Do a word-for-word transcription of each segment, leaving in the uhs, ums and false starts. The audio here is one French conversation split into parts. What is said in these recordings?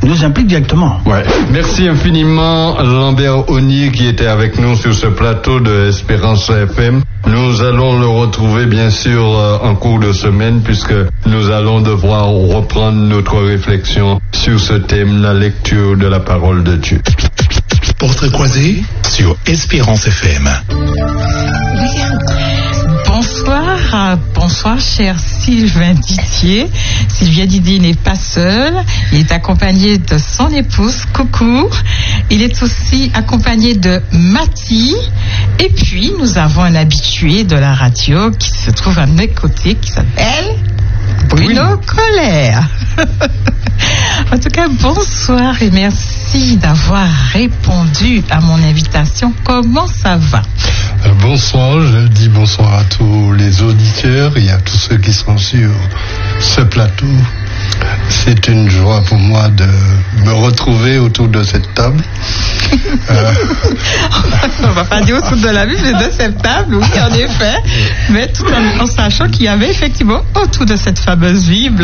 nous implique directement. Ouais. Merci infiniment Lambert Onnier qui était avec nous sur ce plateau de Espérance F M. Nous allons le retrouver bien sûr en cours de semaine puisque nous allons devoir reprendre notre réflexion sur ce thème, la lecture de la parole de Dieu. Portrait croisé sur Espérance F M. Bonsoir, bonsoir cher Sylvain Didier. Sylvain Didier n'est pas seul, il est accompagné de son épouse Coucou. Il est aussi accompagné de Mathie. Et puis nous avons un habitué de la radio qui se trouve à mes côtés qui s'appelle Bruno oui. Colère. En tout cas, bonsoir et merci d'avoir répondu à mon invitation. Comment ça va? Bonsoir, je dis bonsoir à tous les auditeurs et à tous ceux qui sont sur ce plateau. C'est une joie pour moi de me retrouver autour de cette table. euh... On va pas dire autour de la Bible, mais de cette table, oui, en effet. Mais tout en, en sachant qu'il y avait effectivement autour de cette fameuse Bible.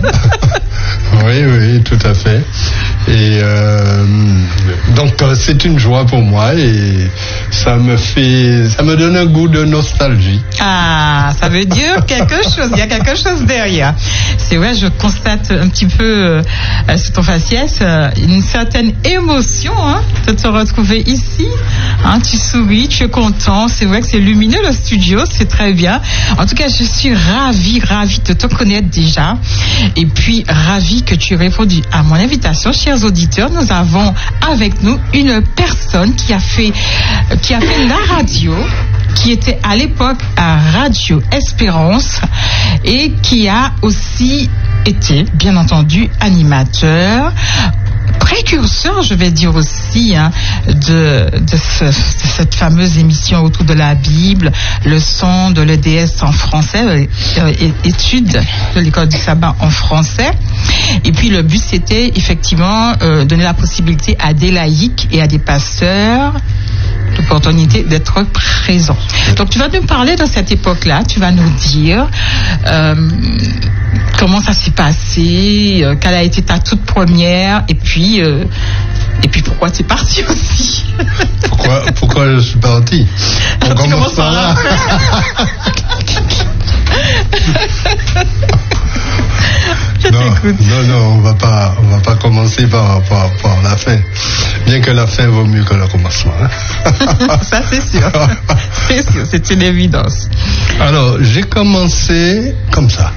Oui, oui, tout à fait. Et euh, donc c'est une joie pour moi et ça me fait, ça me donne un goût de nostalgie. Ah, ça veut dire quelque chose. Il y a quelque chose derrière. C'est vrai, je constate un petit peu euh, sur ton faciès euh, une certaine émotion hein, de te retrouver ici. Hein, tu souris, tu es content. C'est vrai que c'est lumineux le studio, c'est très bien. En tout cas, je suis ravie, ravie de te connaître déjà. Et puis ravie que tu aies répondu à mon invitation, chers auditeurs. Nous avons avec nous une personne qui a fait, qui a fait la radio, qui était à l'époque à Radio Espérance et qui a aussi été, bien entendu, animateur, précurseur, je vais dire aussi, hein, de, de, ce, de cette fameuse émission autour de la Bible, leçon de l'E D S en français, euh, études de l'école du sabbat en français. Et puis le but, c'était effectivement euh, donner la possibilité à des laïcs et à des pasteurs l'opportunité d'être présents. Donc tu vas nous parler de cette époque-là, tu vas nous dire euh, comment ça s'est passé, euh, quelle a été ta toute première, et puis euh, et puis pourquoi tu es parti aussi. Pourquoi, pourquoi je suis parti? On commence par là. Non, non, non, on va pas, on va pas commencer par, par, par la fin. Bien que la fin vaut mieux que le commencement. Hein. Ça, c'est sûr. C'est sûr, c'est une évidence. Alors, j'ai commencé comme ça.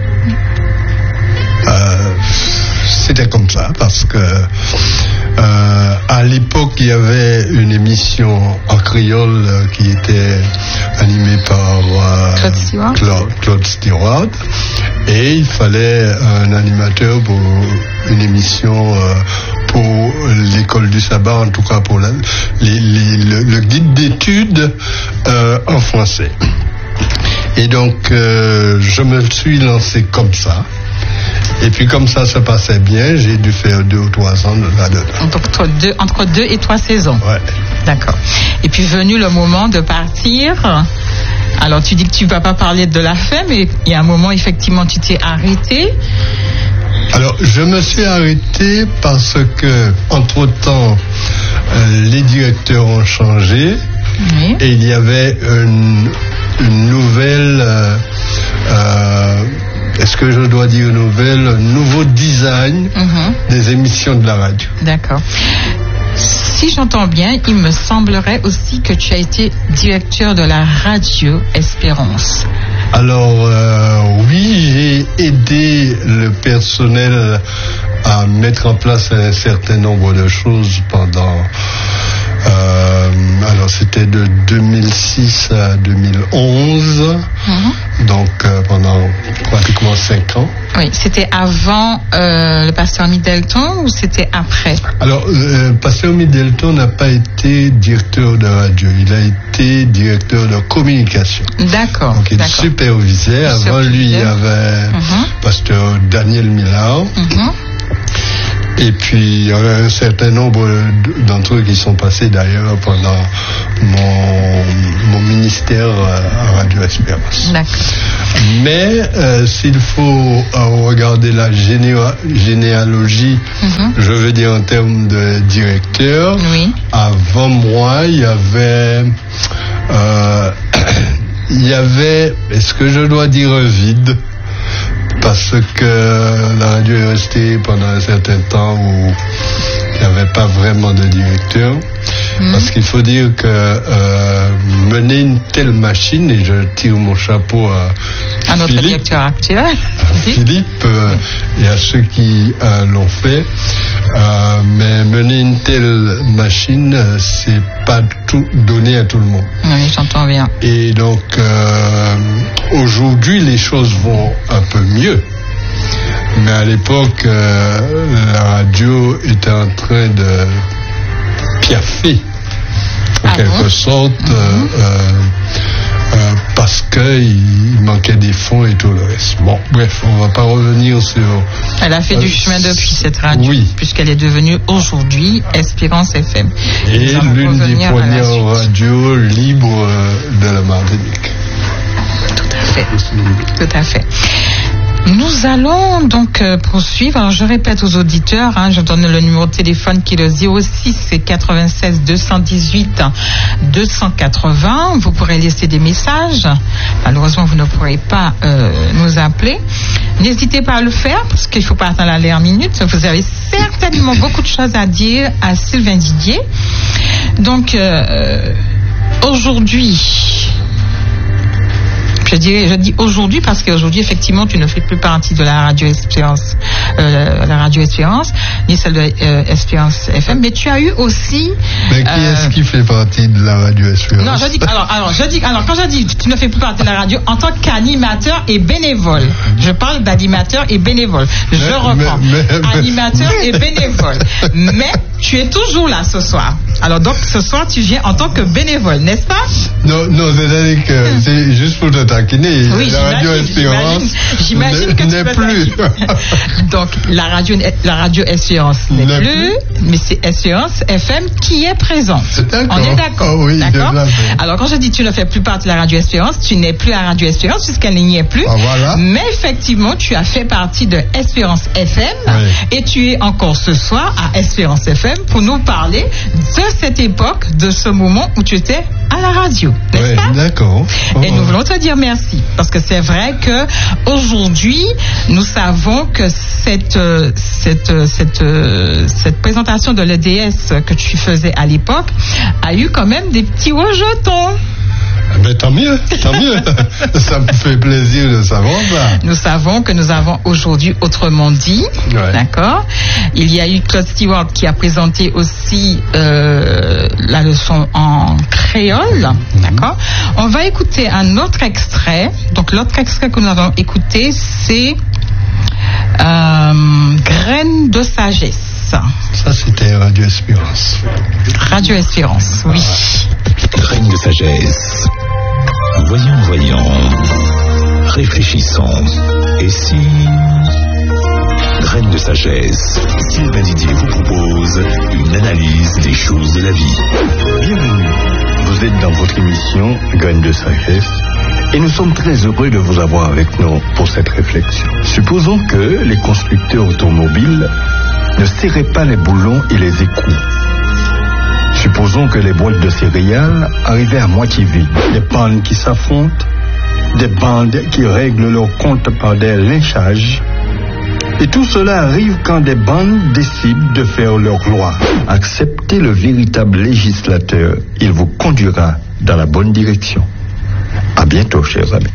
Euh, c'était comme ça parce que euh, à l'époque, il y avait une émission en créole euh, qui était animée par euh, Claude Stewart. Claude, Claude Stewart. Et il fallait un animateur pour une émission euh, pour l'école du sabbat, en tout cas pour la, les, les, le, le guide d'études euh, en français. Et donc, euh, je me suis lancé comme ça. Et puis comme ça se passait bien, j'ai dû faire deux ou trois ans là-dedans. Entre deux, entre deux et trois saisons. Ouais. D'accord. Et puis venu le moment de partir. Alors tu dis que tu ne vas pas parler de la fin, mais il y a un moment effectivement tu t'es arrêté. Alors je me suis arrêté parce que entre temps euh, les directeurs ont changé. Oui. Et il y avait une, une nouvelle. Euh, euh, Est-ce que je dois dire nouvelle, un nouveau design mm-hmm. des émissions de la radio? D'accord. Si j'entends bien, il me semblerait aussi que tu as été directeur de la radio Espérance. Alors, euh, oui, j'ai aidé le personnel à mettre en place un certain nombre de choses pendant... Euh, alors c'était de deux mille six à deux mille onze, mm-hmm. donc euh, pendant pratiquement cinq ans. Oui, c'était avant euh, le pasteur Middleton ou c'était après? Alors, le pasteur Middleton n'a pas été directeur de radio, il a été directeur de communication. D'accord. Donc il d'accord. supervisait. Avant supervisait. Lui, il y avait mm-hmm. pasteur Daniel Millard. Mm-hmm. Et puis, il y en a un certain nombre d'entre eux qui sont passés d'ailleurs pendant mon, mon ministère à Radio Espérance. D'accord. Mais euh, s'il faut euh, regarder la généa- généalogie, mm-hmm. je veux dire en termes de directeur, oui. avant moi, il y avait... Euh, il y avait, est-ce que je dois dire vide ? Parce que la radio est restée pendant un certain temps où il n'y avait pas vraiment de directeur. Mmh. Parce qu'il faut dire que euh, mener une telle machine, et je tire mon chapeau à, à notre Philippe, directeur actuel, à Philippe euh, et à ceux qui euh, l'ont fait. Euh, mais mener une telle machine, c'est pas tout donné à tout le monde. Oui, j'entends bien. Et donc, euh, aujourd'hui, les choses vont un peu mieux. Mais à l'époque, euh, la radio était en train de piaffer, en ah quelque bon sorte, mm-hmm. euh, euh, parce qu'il manquait des fonds et tout le reste. Bon, bref, on ne va pas revenir sur... Elle a fait euh, du chemin depuis cette radio, oui. puisqu'elle est devenue aujourd'hui Espérance F M. Et, et l'une des premières radios libres de la Martinique. Tout à fait. Tout à fait. Nous allons donc euh, poursuivre. Alors je répète aux auditeurs, hein, je donne le numéro de téléphone qui est le zéro six quatre-vingt-seize deux cent dix-huit deux cent quatre-vingts. Vous pourrez laisser des messages. Malheureusement, vous ne pourrez pas euh, nous appeler. N'hésitez pas à le faire parce qu'il ne faut pas attendre la dernière minute. Vous avez certainement beaucoup de choses à dire à Sylvain Didier. Donc euh, aujourd'hui... Je dis, je dis aujourd'hui parce qu'aujourd'hui, effectivement, tu ne fais plus partie de la radio Espérance, euh, la radio Espérance, ni celle de euh, Espérance F M, mais tu as eu aussi. Mais qui euh, est-ce qui fait partie de la radio Espérance? Non, je dis, alors, alors, je dis, alors, quand je dis tu ne fais plus partie de la radio en tant qu'animateur et bénévole, je parle d'animateur et bénévole. Je mais, reprends. Mais, mais, animateur mais... et bénévole. Mais tu es toujours là ce soir. Alors donc, ce soir, tu viens en tant que bénévole, n'est-ce pas? Non, non, c'est-à-dire que c'est juste pour te taquiner. Oui, la radio Espérance j'imagine que n'est plus. Donc, la radio, la radio Espérance n'est, n'est plus, plus, mais c'est Espérance F M qui est présente. On est d'accord. Oh oui, d'accord. Alors, quand je dis tu ne fais plus partie de la radio Espérance, tu n'es plus à la radio Espérance puisqu'elle n'y est plus. Ah, voilà. Mais effectivement, tu as fait partie de Espérance F M oui. Et tu es encore ce soir à Espérance F M pour nous parler de cette époque, de ce moment où tu étais à la radio, n'est-ce oui, pas? D'accord. Oh, et nous voulons te dire merci, parce que c'est vrai que aujourd'hui, nous savons que cette cette cette cette présentation de l'E D S que tu faisais à l'époque a eu quand même des petits rejetons. Mais tant mieux, tant mieux. Ça me fait plaisir de savoir ça. Nous savons que nous avons aujourd'hui Autrement dit, ouais. D'accord. Il y a eu Claude Stewart qui a présenté aussi euh, la leçon en créole, mm-hmm. D'accord. On va écouter un autre extrait. Donc l'autre extrait que nous avons écouté, c'est euh, Graines de sagesse. Ça, c'était Radio Espérance. Radio Espérance, oui. Graines de sagesse. Voyons, voyons. Réfléchissons. Et si... Graines de sagesse. Sylvain Didier vous propose une analyse des choses de la vie. Bienvenue. Vous êtes dans votre émission Graines de sagesse. Et nous sommes très heureux de vous avoir avec nous pour cette réflexion. Supposons que les constructeurs automobiles ne serraient pas les boulons et les écrous. Supposons que les boîtes de céréales arrivaient à moitié vides. Des bandes qui s'affrontent, des bandes qui règlent leurs comptes par des lynchages. Et tout cela arrive quand des bandes décident de faire leur loi. Acceptez le véritable législateur. Il vous conduira dans la bonne direction. À bientôt, chers amis.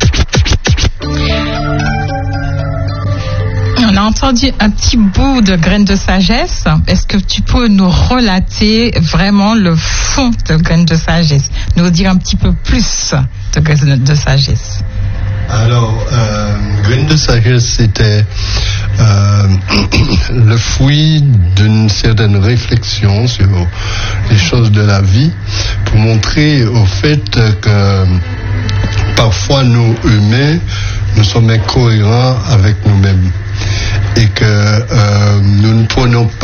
On a entendu un petit bout de Graines de sagesse. Est-ce que tu peux nous relater vraiment le fond de Graines de sagesse, nous dire un petit peu plus de Graines de sagesse? Alors, euh, Graines de sagesse, c'était euh, le fruit d'une certaine réflexion sur les choses de la vie, pour montrer au fait que parfois nous humains, nous sommes incohérents avec nous-mêmes. Et que euh, nous ne prenons pas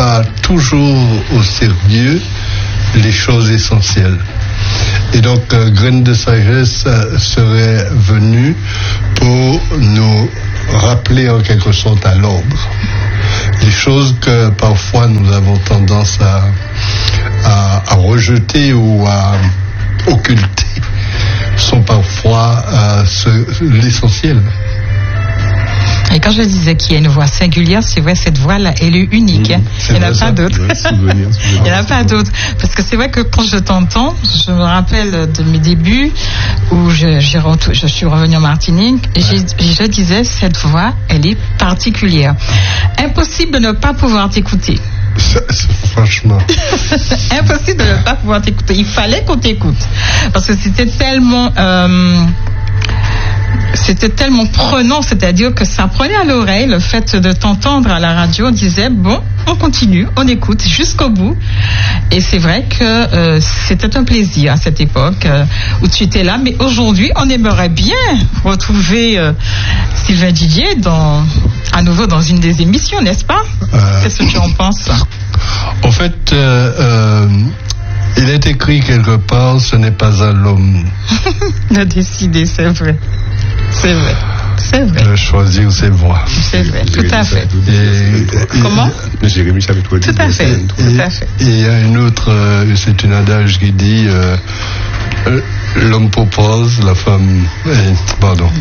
toujours au sérieux les choses essentielles. Et donc, euh, Graines de Sagesse euh, serait venu pour nous rappeler en quelque sorte à l'ordre. Les choses que parfois nous avons tendance à, à, à rejeter ou à occulter sont parfois euh, ce, l'essentiel. Et quand je disais qu'il y a une voix singulière, c'est vrai, cette voix-là, elle est unique. Mmh, c'est il n'y en a ça. pas d'autre. Ouais, souvenir, souvenir, il n'y en a pas d'autre. Parce que c'est vrai que quand je t'entends, je me rappelle de mes débuts où je, j'ai retou- je suis revenue en Martinique et ouais. je disais, cette voix, elle est particulière. Impossible de ne pas pouvoir t'écouter. Ça, franchement. Impossible de ne pas pouvoir t'écouter. Il fallait qu'on t'écoute. Parce que c'était tellement... Euh, C'était tellement prenant, c'est-à-dire que ça prenait à l'oreille le fait de t'entendre à la radio. On disait, bon, on continue, on écoute jusqu'au bout. Et c'est vrai que euh, c'était un plaisir à cette époque euh, où tu étais là. Mais aujourd'hui, on aimerait bien retrouver euh, Sylvain Didier dans, à nouveau dans une des émissions, n'est-ce pas? euh, Qu'est-ce que tu en penses? En fait, euh, euh, il est écrit quelque part, ce n'est pas à l'homme de décider, c'est vrai. C'est vrai, c'est vrai. De choisir ses voies. C'est vrai, tout à fait. Et, Comment? Jérémy Chavit. Tout à fait, tout à fait. Et il y a une autre, euh, c'est une adage qui dit euh, euh, l'homme propose, la femme... Eh, pardon.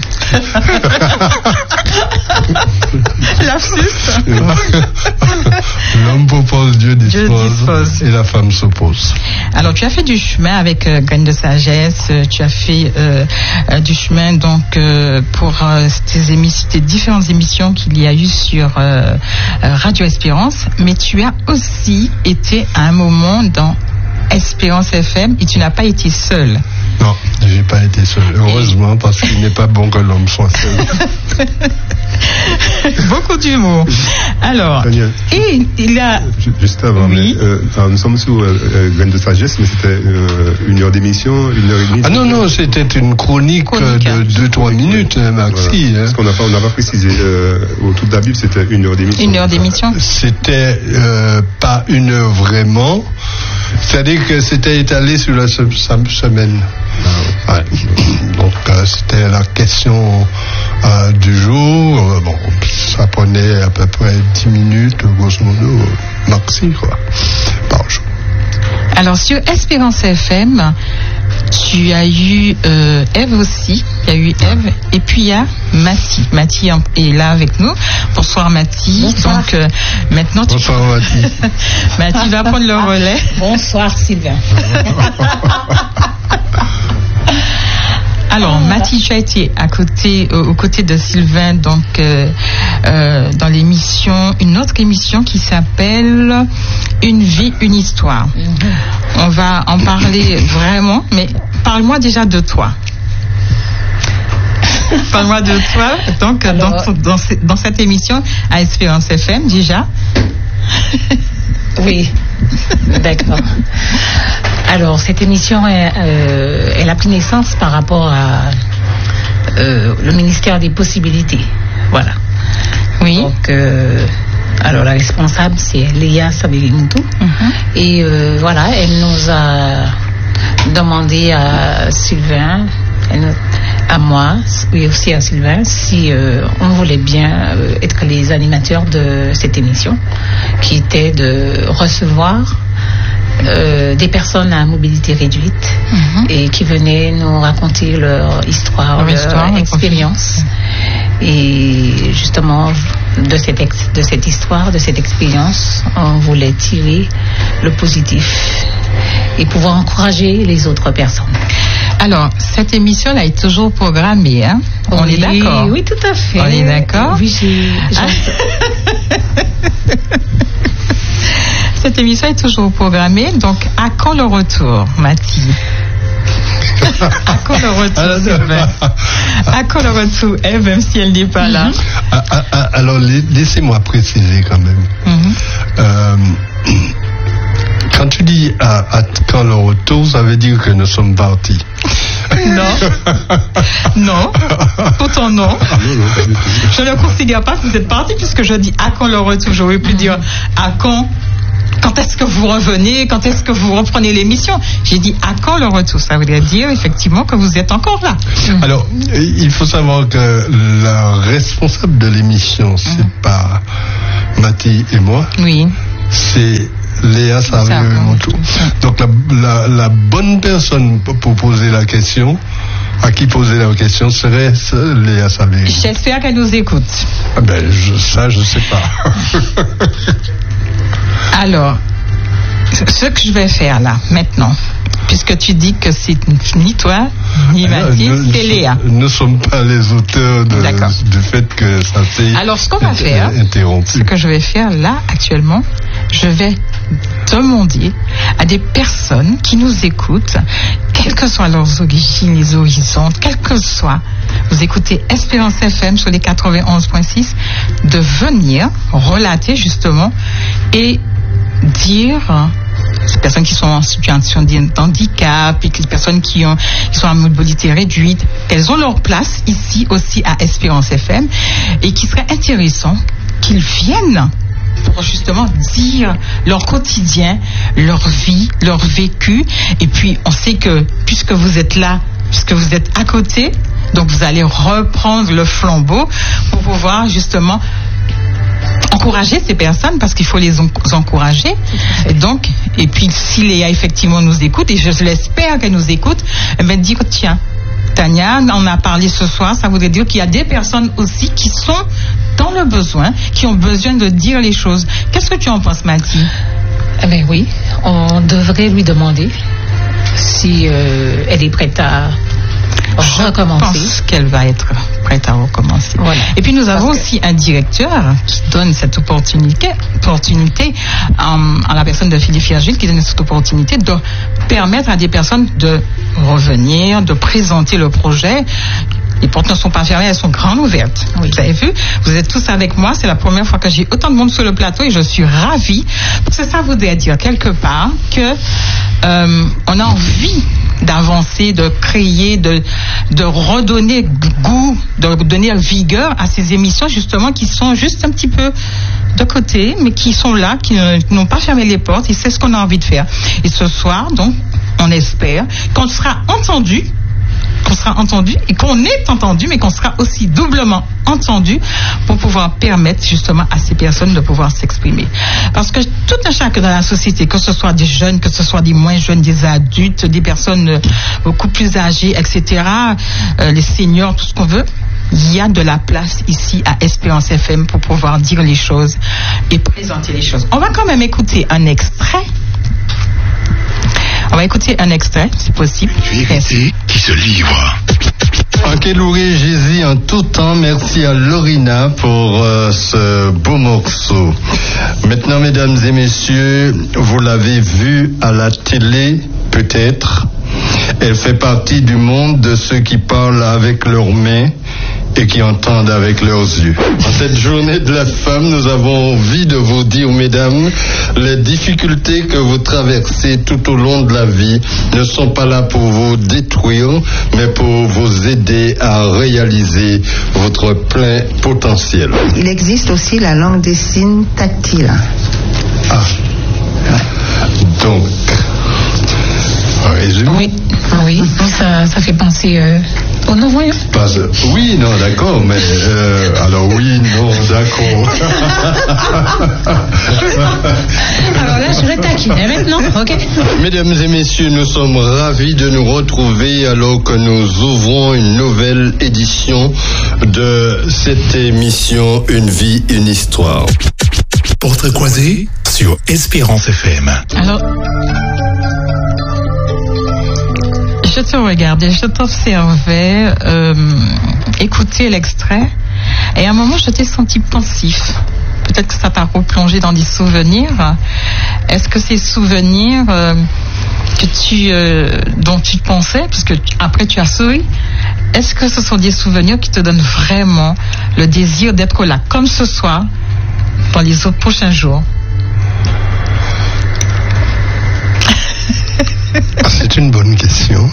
Lapsus. L'homme propose, Dieu dispose, Dieu dispose, et la femme s'oppose. Alors, tu as fait du chemin avec euh, Graines de Sagesse, euh, tu as fait euh, euh, du chemin donc euh, pour euh, tes, émissions, tes différentes émissions qu'il y a eu sur euh, euh, Radio Espérance, mais tu as aussi été à un moment dans Espérance F M et tu n'as pas été seul. Non, j'ai pas été seul. Heureusement, et... parce qu'il n'est pas bon que l'homme soit seul. Beaucoup d'humour. Alors, Daniel, et il y a... Juste avant, oui. mais, euh, alors nous sommes sur euh, Graines de Sagesse, mais c'était euh, une heure d'émission, une heure et demie. Ah non, non, c'était une chronique, chronique de deux trois minutes, oui. Maxi. Voilà. Hein. Parce qu'on n'a pas, on n'a pas précisé, euh, au tout début, c'était une heure d'émission. Une heure d'émission. C'était euh, pas une heure vraiment, c'est-à-dire que c'était étalé sur la se- semaine. Ah, ouais. Donc euh, c'était la question euh, du jour. Euh, bon, ça prenait à peu près dix minutes, grosso modo, maxi, quoi, par jour. Alors sur Espérance F M, tu as eu euh, Eve aussi, il y a eu Eve, et puis il y a Mathie. Mathie est là avec nous. Bonsoir Mathie. Bonsoir. Donc euh, maintenant tu... Bonsoir Mathie. Mathie va prendre le relais. Bonsoir Sylvain. Alors, Mathie, tu as été à côté, euh, aux côtés de Sylvain, donc euh, euh, dans l'émission, une autre émission qui s'appelle Une vie, une histoire. Mm-hmm. On va en parler vraiment, mais parle-moi déjà de toi. Parle-moi de toi, donc Alors, dans, dans, dans cette émission à Espérance F M déjà. Oui, d'accord. Alors, cette émission, est, euh, elle a pris naissance par rapport à euh, le ministère des possibilités. Voilà. Oui. Donc, euh, alors la responsable, c'est Léa Sabelimutu. Mm-hmm. Et euh, voilà, elle nous a demandé à Sylvain, elle, à moi, et aussi à Sylvain, si euh, on voulait bien euh, être les animateurs de cette émission, qui était de recevoir Euh, des personnes à mobilité réduite mm-hmm. et qui venaient nous raconter leur histoire, leur, leur histoire, expérience. Et justement, de cette, ex- de cette histoire, de cette expérience, on voulait tirer le positif et pouvoir encourager les autres personnes. Alors, cette émission là est toujours programmée, hein? On oui, est d'accord? Oui, tout à fait. On est d'accord? Oui, j'ai... j'ai... Cette émission est toujours programmée, donc à quand le retour, Mathie? À quand le retour, Sylvain? À quand le retour, elle, même si elle n'est pas mm-hmm. là? ah, ah, ah, Alors, laissez-moi préciser quand même. Mm-hmm. Euh, quand tu dis à, à quand le retour, ça veut dire que nous sommes partis. Non. Non. Pourtant, non. Je ne considère pas que vous êtes partis puisque je dis à quand le retour. J'aurais pu dire à quand. quand est-ce que vous revenez, quand est-ce que vous reprenez l'émission? J'ai dit, à quand le retour? Ça voudrait dire effectivement que vous êtes encore là. Alors, il faut savoir que la responsable de l'émission, c'est mmh. pas Mathie et moi. Oui. C'est Léa Savio-Emoto. Donc la, la, la bonne personne pour poser la question, à qui poser la question, serait Léa Savio-Emoto. J'espère qu'elle nous écoute. Ah ben, je, ça, je sais pas. Alors, ce que je vais faire là, maintenant, puisque tu dis que c'est ni toi, ni Mathie, c'est Léa. Nous ne sommes pas les auteurs de, du fait que ça s'est Alors, ce qu'on va faire, interrompu. Ce que je vais faire là, actuellement, je vais demander à des personnes qui nous écoutent, quelles que soient leurs origines, les horizons, quels que soient, vous écoutez Espérance F M sur les quatre-vingt-onze point six, de venir relater justement et dire, les personnes qui sont en situation d'handicap et les personnes qui, ont, qui sont en mobilité réduite, elles ont leur place ici aussi à Espérance F M et qu'il serait intéressant qu'ils viennent pour justement dire leur quotidien, leur vie, leur vécu. Et puis on sait que puisque vous êtes là, puisque vous êtes à côté, donc vous allez reprendre le flambeau pour pouvoir justement encourager ces personnes, parce qu'il faut les encourager. Et donc, et puis si Léa effectivement nous écoute, et je l'espère qu'elle nous écoute, elle va dire, tiens, Tania, on a parlé ce soir, ça voudrait dire qu'il y a des personnes aussi qui sont dans le besoin, qui ont besoin de dire les choses. Qu'est-ce que tu en penses, Mathie? Eh bien oui, on devrait lui demander si euh, elle est prête à recommencer. Je pense qu'elle va être prête à recommencer. Voilà. Et puis nous avons Parce aussi que... un directeur qui donne cette opportunité, opportunité um, à la personne de Philippe Virgile, qui donne cette opportunité de permettre à des personnes de revenir, de présenter le projet. Les portes ne sont pas fermées, elles sont grandes ouvertes. Oui. Vous avez vu, vous êtes tous avec moi. C'est la première fois que j'ai autant de monde sur le plateau et je suis ravie. Parce que ça voudrait dire quelque part que euh, on a envie d'avancer, de créer, de, de redonner goût, de donner vigueur à ces émissions justement qui sont juste un petit peu de côté, mais qui sont là, qui n'ont pas fermé les portes. Et c'est ce qu'on a envie de faire. Et ce soir, donc, on espère qu'on sera entendu. qu'on sera entendu et qu'on est entendu, mais qu'on sera aussi doublement entendu pour pouvoir permettre justement à ces personnes de pouvoir s'exprimer. Parce que tout un chacun dans la société, que ce soit des jeunes, que ce soit des moins jeunes, des adultes, des personnes beaucoup plus âgées, et cetera, euh, les seniors, tout ce qu'on veut, il y a de la place ici à Espérance F M pour pouvoir dire les choses et présenter les choses. On va quand même écouter un extrait. On va écouter un extrait, c'est possible. Vérité qui se livre. Ok, Louis, Jésus, en tout temps, merci à Lorina pour euh, ce beau morceau. Maintenant, mesdames et messieurs, vous l'avez vu à la télé, peut-être. Elle fait partie du monde de ceux qui parlent avec leurs mains et qui entendent avec leurs yeux. En cette journée de la femme, nous avons envie de vous dire, mesdames, les difficultés que vous traversez tout au long de la vie ne sont pas là pour vous détruire, mais pour vous aider à réaliser votre plein potentiel. Il existe aussi la langue des signes tactile. Ah. Donc, résume. Oui, oui, ça, ça fait penser euh, au non-voyant. Pas, oui, non, d'accord, mais euh, alors oui, non, d'accord. Alors là, je le taquine maintenant, ok. Mesdames et messieurs, nous sommes ravis de nous retrouver alors que nous ouvrons une nouvelle édition de cette émission Une vie, une histoire. Portrait croisé sur Espérance F M. Alors, je te regardais, je t'observais, euh, écouter l'extrait, et à un moment, je t'ai senti pensif. Peut-être que ça t'a replongé dans des souvenirs. Est-ce que ces souvenirs euh, que tu, euh, dont tu pensais, puisque après tu as souri, est-ce que ce sont des souvenirs qui te donnent vraiment le désir d'être là, comme ce soir, dans les autres prochains jours? C'est une bonne question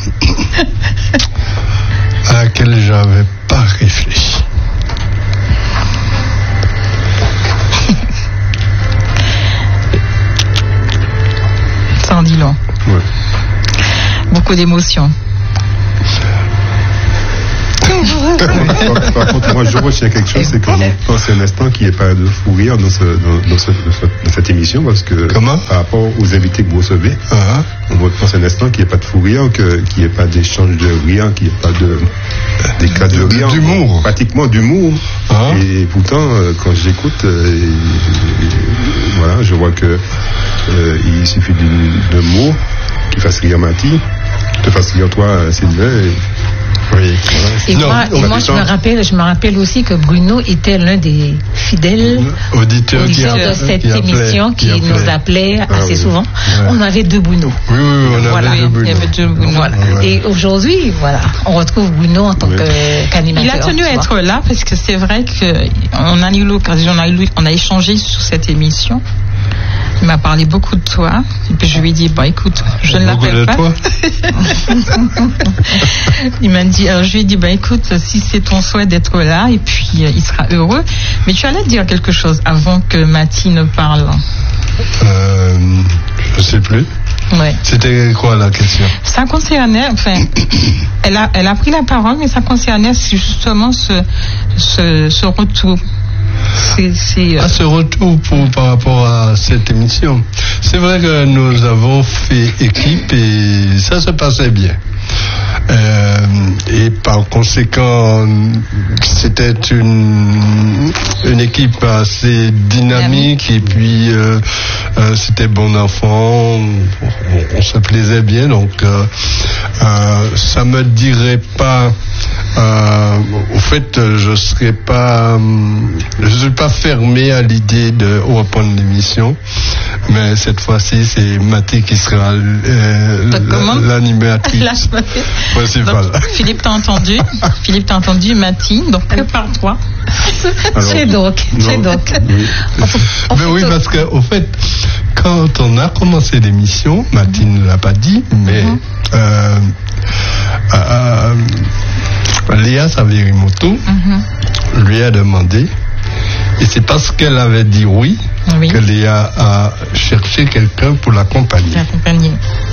à laquelle je n'avais pas réfléchi. dit long. Ouais. Beaucoup d'émotions. par, par contre, moi, je retiens quelque chose, c'est qu'on pense un instant qu'il n'y ait pas de fou rire dans, ce, dans, dans, ce, dans cette émission, parce que Comment par rapport aux invités que vous recevez, uh-huh. on pense un instant qu'il n'y ait pas de fou rire, que, qu'il n'y ait pas d'échange de rire, qu'il n'y ait pas de d'éclat de rire, d'humour, pratiquement d'humour. Uh-huh. Et pourtant, euh, quand j'écoute, euh, et, et, voilà, je vois que euh, il suffit d'un mot qui fasse rire Mathie, te fasse rire toi, Sylvain. Et, oui. Et non, moi, et moi je me rappelle, je me rappelle aussi que Bruno était l'un des fidèles auditeurs, auditeurs de cette qui émission appelait, qui, qui nous appelait ah, assez oui. souvent. Ouais. On avait deux Bruno. Oui, oui, on voilà. avait deux Bruno. Il y avait deux Bruno. Voilà. Ouais. Et aujourd'hui, voilà, on retrouve Bruno en tant oui. que, qu'animateur. Il a tenu à être vois. là parce que c'est vrai qu'on a eu l'occasion, on a, eu, on a échangé sur cette émission. Il m'a parlé beaucoup de toi. Et puis je lui ai dit, bah écoute, je ne l'appelle pas. Il m'a dit, alors je lui ai dit, bah écoute, si c'est ton souhait d'être là, et puis euh, il sera heureux. Mais tu allais dire quelque chose avant que Mathie ne parle. Euh, je ne sais plus. Ouais. C'était quoi la question? Ça concernait, enfin, elle a, elle a pris la parole, mais ça concernait justement ce, ce, ce retour. C'est, c'est, euh... à ce retour pour, par rapport à cette émission. C'est vrai que nous avons fait équipe et ça se passait bien. Euh, et par conséquent, c'était une, une équipe assez dynamique et puis euh, euh, c'était bon enfant, on, on se plaisait bien, donc euh, euh, ça me dirait pas, euh, au fait, je serais pas, je suis pas fermé à l'idée de reprendre l'émission, mais cette fois-ci c'est Mathie qui sera euh, l'animatrice. Donc, Philippe t'a entendu, Philippe t'a entendu, Mathie, donc prépare-toi. C'est donc, c'est donc. Oui. Mais oui, parce que au fait, quand on a commencé l'émission, Mathie ne l'a pas dit, mais mm-hmm. euh, euh, Léa Saverimoto mm-hmm. lui a demandé, et c'est parce qu'elle avait dit oui, oui. que Léa a cherché quelqu'un pour l'accompagner. L'accompagner.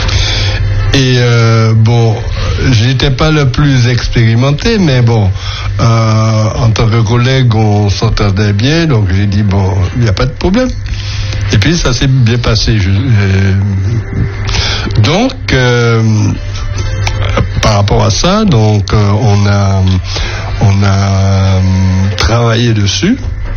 Et euh, bon, j'étais pas le plus expérimenté, mais bon, euh, en tant que collègue, on s'entendait bien, donc j'ai dit bon, il n'y a pas de problème. Et puis ça s'est bien passé. Je, euh, donc, euh, par rapport à ça, donc euh, on a, on a travaillé dessus,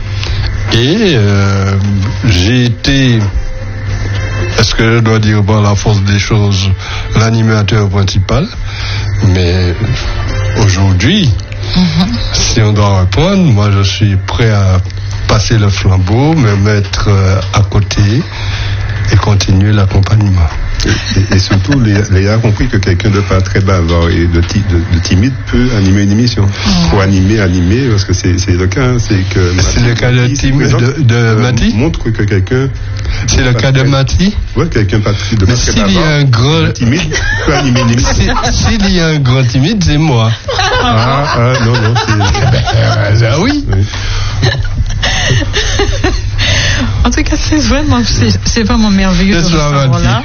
et euh, j'ai été. Est-ce que je dois dire par la force des choses l'animateur principal? Mais aujourd'hui, mm-hmm. si on doit répondre, moi je suis prêt à passer le flambeau, me mettre à côté et continuer l'accompagnement. Et, et surtout, Léa a compris que quelqu'un de pas très bavard et de, ti, de, de timide peut animer une émission. Mmh. Pour animer, animer, parce que c'est, c'est le cas, c'est que... C'est le cas de, Tim, de, de euh, Mathie montre que quelqu'un... C'est le cas de Mathie? Oui, quelqu'un pas, de pas très s'il y a un grand... timide peut animer une émission. S'il y a un grand timide, c'est moi. Ah, ah non, non, c'est... Ben, oui, oui. En tout cas, c'est vraiment, c'est, c'est vraiment merveilleux de ce moment-là.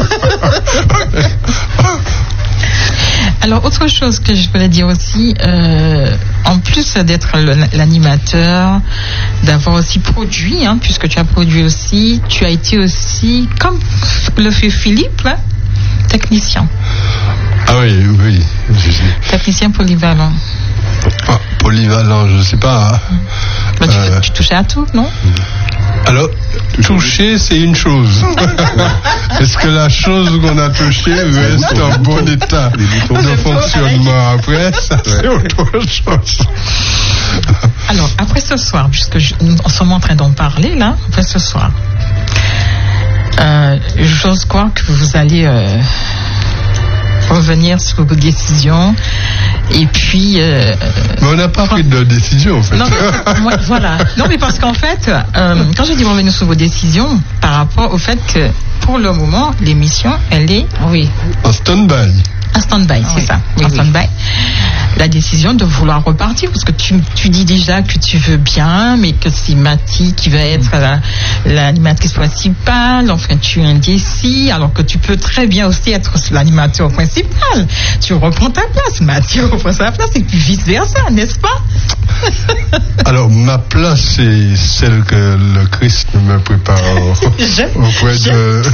Alors, autre chose que je voulais dire aussi, euh, en plus d'être l'animateur, d'avoir aussi produit, hein, puisque tu as produit aussi, tu as été aussi, comme le fait Philippe, hein, technicien. Ah oui, oui. Technicien polyvalent. Ah, polyvalent, je ne sais pas. Bah, tu, euh... tu touchais à tout, non? Alors, toucher, c'est une chose. Est-ce que la chose qu'on a touchée reste en bon état de fonctionnement après? Ça, c'est autre chose. Alors, après ce soir, puisque je, nous sommes en train d'en parler, là, après ce soir, euh, j'ose croire que vous allez... Euh, revenir sur vos décisions et puis euh, mais on n'a pas pris de décision en fait. Non mais, moi, voilà. Non mais parce qu'en fait euh, quand je dis revenir sur vos décisions par rapport au fait que pour le moment l'émission elle est oui en stand-by En stand-by, c'est Oui. ça. Oui, en oui. stand-by. La décision de vouloir repartir, parce que tu, tu dis déjà que tu veux bien, mais que c'est Mathie qui va être la- l'animatrice principale, enfin tu es indécis, alors que tu peux très bien aussi être l'animateur principal. Tu reprends ta place, Mathie reprend sa place, et puis vice-versa, n'est-ce pas? Alors, ma place, c'est celle que le Christ me prépare J'aime- auprès j'aime- de,